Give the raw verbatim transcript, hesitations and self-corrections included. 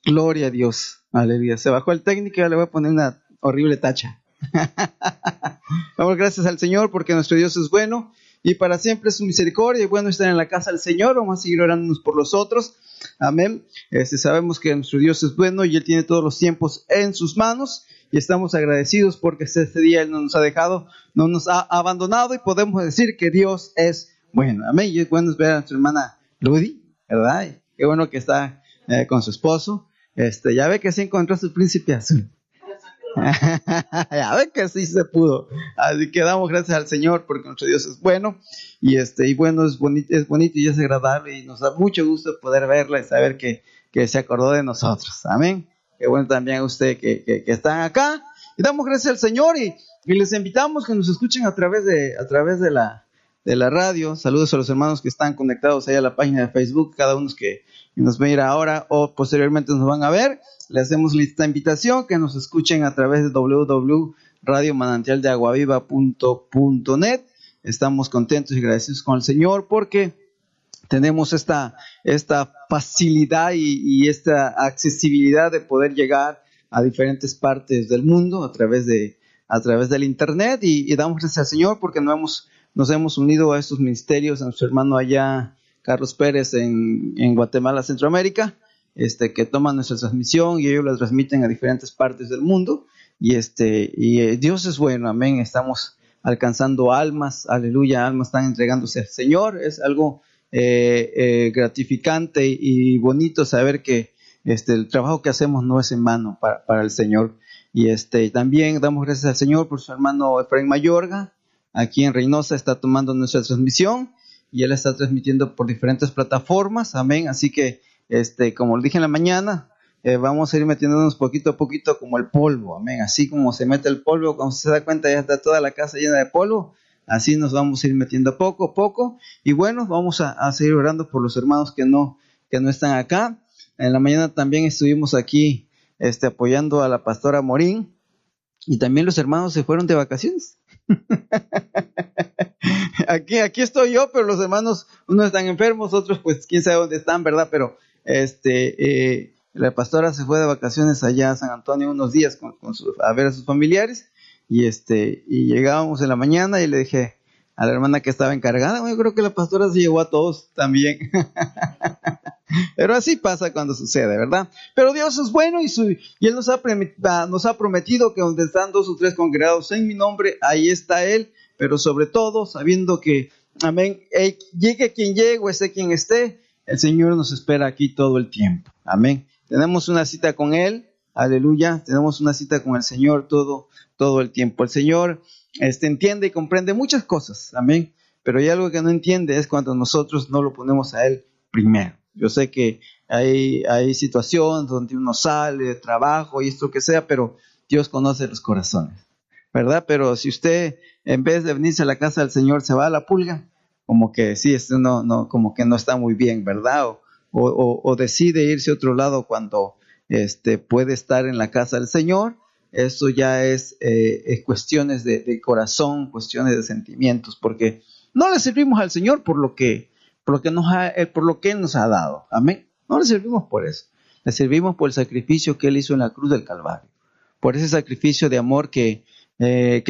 Gloria a Dios. Aleluya. Se bajó el técnico y ya le voy a poner una horrible tacha. Damos gracias al Señor porque nuestro Dios es bueno y para siempre es su misericordia. Y bueno estar en la casa del Señor. Vamos a seguir orándonos por los otros. Amén. Este, sabemos que nuestro Dios es bueno y Él tiene todos los tiempos en sus manos. Y estamos agradecidos porque este día Él no nos ha dejado, no nos ha abandonado y podemos decir que Dios es bueno. Amén. Y es bueno ver a nuestra hermana Ludy, ¿verdad? Y qué bueno que está eh, con su esposo. Este, ya ve que se encontró su príncipe azul. Ya ve que sí se pudo. Así que damos gracias al Señor porque nuestro Dios es bueno. Y este, y bueno, es bonito, es bonito y es agradable. Y nos da mucho gusto poder verla y saber que, que se acordó de nosotros. Amén. Qué bueno también a usted que, que, que están acá. Y damos gracias al Señor y, y les invitamos que nos escuchen a través de, a través de la, de la radio. Saludos a los hermanos que están conectados ahí a la página de Facebook, cada uno que nos va a ir ahora o posteriormente nos van a ver. Le hacemos esta invitación que nos escuchen a través de doble u doble u doble u punto radio manantial de agua viva punto net. Estamos contentos y agradecidos con el Señor porque tenemos esta, esta facilidad y, y esta accesibilidad de poder llegar a diferentes partes del mundo a través de a través del internet y, y damos gracias al Señor porque nos hemos, nos hemos unido a estos ministerios, a nuestro hermano allá Carlos Pérez en, en Guatemala, Centroamérica, este, que toman nuestra transmisión y ellos la transmiten a diferentes partes del mundo y este y eh, Dios es bueno, amén. Estamos alcanzando almas, aleluya, almas están entregándose al Señor. Es algo eh, eh, gratificante y bonito saber que este el trabajo que hacemos no es en vano para, para el Señor. Y este también damos gracias al Señor por su hermano Efraín Mayorga, aquí en Reynosa está tomando nuestra transmisión y él está transmitiendo por diferentes plataformas, amén. Así que este como le dije en la mañana, eh, vamos a ir metiéndonos poquito a poquito como el polvo, amén. Así como se mete el polvo, cuando se da cuenta ya está toda la casa llena de polvo, así nos vamos a ir metiendo poco a poco. Y bueno, vamos a, a seguir orando por los hermanos que no, que no están acá. En la mañana también estuvimos aquí este, apoyando a la pastora Morín y también los hermanos se fueron de vacaciones. Aquí, aquí estoy yo, pero los hermanos, unos están enfermos, otros pues quién sabe dónde están, ¿verdad? Pero este, eh, la pastora se fue de vacaciones allá a San Antonio unos días con, con su, a ver a sus familiares y este y llegábamos en la mañana y le dije a la hermana que estaba encargada, yo creo que la pastora se llevó a todos también. Pero así pasa cuando sucede, ¿verdad? Pero Dios es bueno y, su, y Él nos ha, nos ha prometido que donde están dos o tres congregados en mi nombre, ahí está Él. Pero sobre todo, sabiendo que, amén, eh, llegue quien llegue o esté quien esté, el Señor nos espera aquí todo el tiempo. Amén. Tenemos una cita con Él, aleluya. Tenemos una cita con el Señor todo, todo el tiempo. El Señor este, entiende y comprende muchas cosas, amén. Pero hay algo que no entiende, es cuando nosotros no lo ponemos a Él primero. Yo sé que hay, hay situaciones donde uno sale de trabajo y esto que sea, pero Dios conoce los corazones, ¿verdad? Pero si usted, en vez de venirse a la casa del Señor, se va a la pulga, como que sí, esto no, no, como que no está muy bien, ¿verdad? O, o, o decide irse a otro lado cuando este, puede estar en la casa del Señor. Eso ya es eh, eh, cuestiones de, de corazón, cuestiones de sentimientos, porque no le servimos al Señor por lo que por lo que nos ha, por lo que Él nos ha dado, amén. No le servimos por eso, le servimos por el sacrificio que Él hizo en la cruz del Calvario, por ese sacrificio de amor que, eh, que